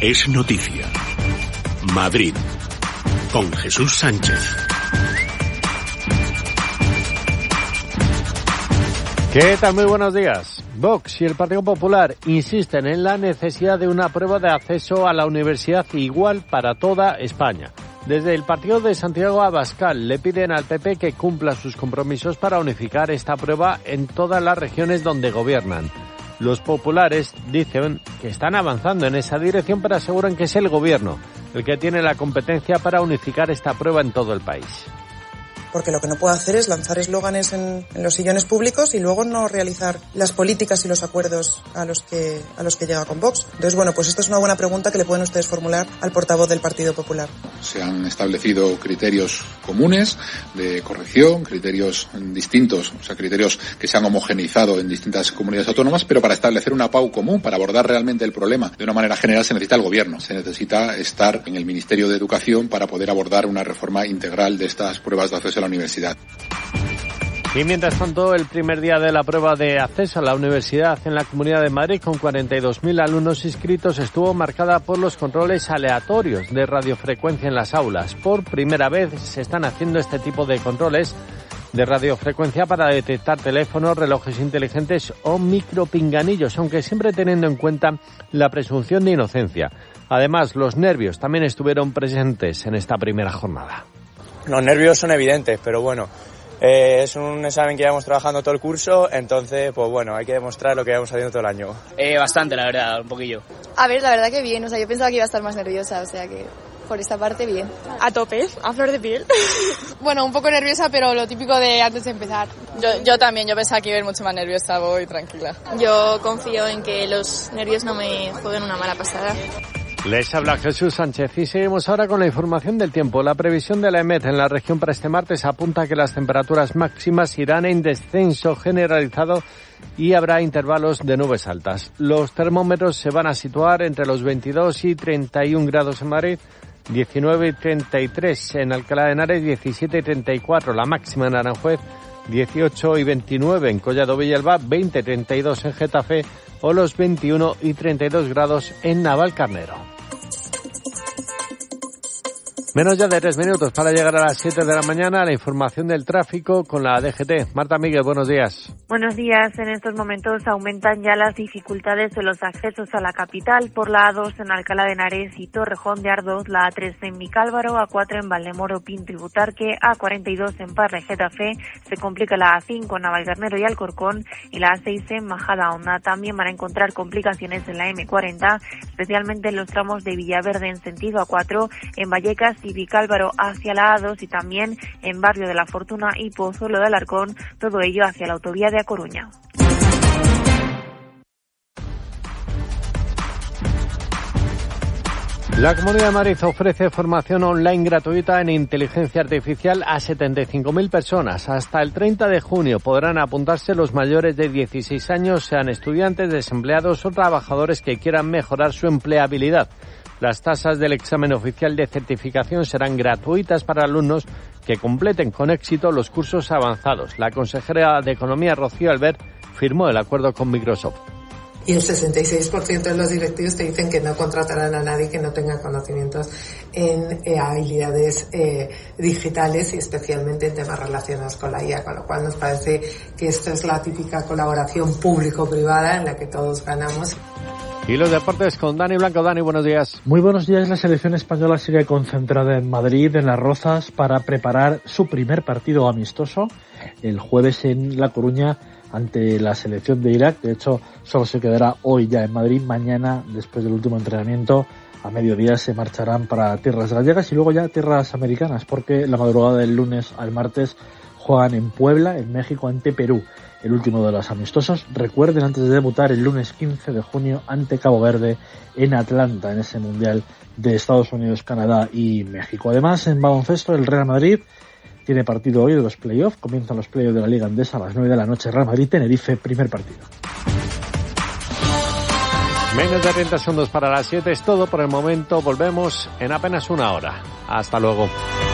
es noticia. Madrid, con Jesús Sánchez. ¿Qué tal? Muy buenos días. Vox y el Partido Popular insisten en la necesidad de una prueba de acceso a la universidad igual para toda España. Desde el partido de Santiago Abascal le piden al PP que cumpla sus compromisos para unificar esta prueba en todas las regiones donde gobiernan. Los populares dicen que están avanzando en esa dirección, pero aseguran que es el gobierno el que tiene la competencia para unificar esta prueba en todo el país. Porque lo que no puedo hacer es lanzar eslóganes en los sillones públicos y luego no realizar las políticas y los acuerdos a los que llega con Vox. Entonces, bueno, pues esta es una buena pregunta que le pueden ustedes formular al portavoz del Partido Popular. Se han establecido criterios comunes de corrección, criterios distintos, o sea, criterios que se han homogeneizado en distintas comunidades autónomas, pero para establecer una PAU común, para abordar realmente el problema de una manera general, se necesita el Gobierno, se necesita estar en el Ministerio de Educación para poder abordar una reforma integral de estas pruebas de acceso a la universidad. Y mientras tanto, el primer día de la prueba de acceso a la universidad en la Comunidad de Madrid, con 42.000 alumnos inscritos, estuvo marcada por los controles aleatorios de radiofrecuencia en las aulas. Por primera vez se están haciendo este tipo de controles de radiofrecuencia para detectar teléfonos, relojes inteligentes o micropinganillos, aunque siempre teniendo en cuenta la presunción de inocencia. Además, los nervios también estuvieron presentes en esta primera jornada. Los nervios son evidentes, pero bueno, es un examen que llevamos trabajando todo el curso, entonces, pues bueno, hay que demostrar lo que llevamos haciendo todo el año. Bastante, la verdad, un poquillo. A ver, la verdad que bien, o sea, yo pensaba que iba a estar más nerviosa, o sea que por esta parte bien. A tope, a flor de piel. Bueno, un poco nerviosa, pero lo típico de antes de empezar. Yo también, yo pensaba que iba a ir mucho más nerviosa, voy tranquila. Yo confío en que los nervios no me jueguen una mala pasada. Les habla Jesús Sánchez y seguimos ahora con la información del tiempo. La previsión de la EMET en la región para este martes apunta que las temperaturas máximas irán en descenso generalizado y habrá intervalos de nubes altas. Los termómetros se van a situar entre los 22 y 31 grados en Madrid, 19 y 33 en Alcalá de Henares, 17 y 34 la máxima en Aranjuez, 18 y 29 en Collado Villalba, 20 y 32 en Getafe o los 21 y 32 grados en Navalcarnero. Menos ya de 3 minutos para llegar a las 7 de la mañana. La información del tráfico con la DGT. Marta Miguel, buenos días. Buenos días. En estos momentos aumentan ya las dificultades de los accesos a la capital por la A2 en Alcalá de Henares y Torrejón de Ardoz, la A3 en Vicálvaro, A4 en Valdemoro, Pinto y Butarque, A42 en Parla y Getafe, se complica la A5 en Navalcarnero y Alcorcón y la A6 en Majadahonda. También van a encontrar complicaciones en la M40, especialmente en los tramos de Villaverde en sentido A4, en Vallecas y Vicálvaro hacia la A2 y también en Barrio de la Fortuna y Pozuelo de Alarcón, todo ello hacia la autovía de A Coruña. La Comunidad de Madrid ofrece formación online gratuita en inteligencia artificial a 75.000 personas. Hasta el 30 de junio podrán apuntarse los mayores de 16 años, sean estudiantes, desempleados o trabajadores que quieran mejorar su empleabilidad. Las tasas del examen oficial de certificación serán gratuitas para alumnos que completen con éxito los cursos avanzados. La consejera de Economía, Rocío Albert, firmó el acuerdo con Microsoft. Y el 66% de los directivos te dicen que no contratarán a nadie que no tenga conocimientos en habilidades digitales y especialmente en temas relacionados con la IA, con lo cual nos parece que esto es la típica colaboración público-privada en la que todos ganamos. Y los deportes con Dani Blanco. Dani, buenos días. Muy buenos días. La selección española sigue concentrada en Madrid, en Las Rozas, para preparar su primer partido amistoso el jueves en La Coruña ante la selección de Irak. De hecho, solo se quedará hoy ya en Madrid. Mañana, después del último entrenamiento, a mediodía se marcharán para tierras gallegas y luego ya tierras americanas, porque la madrugada del lunes al martes juegan en Puebla, en México, ante Perú. El último de los amistosos. Recuerden, antes de debutar el lunes 15 de junio ante Cabo Verde en Atlanta, en ese Mundial de Estados Unidos, Canadá y México. Además, en baloncesto, el Real Madrid tiene partido hoy de los playoffs. Comienzan los playoffs de la Liga Andesa a las 9 de la noche. Real Madrid-Tenerife, primer partido. Menos de 30 segundos para las 7. Es todo por el momento. Volvemos en apenas una hora. Hasta luego.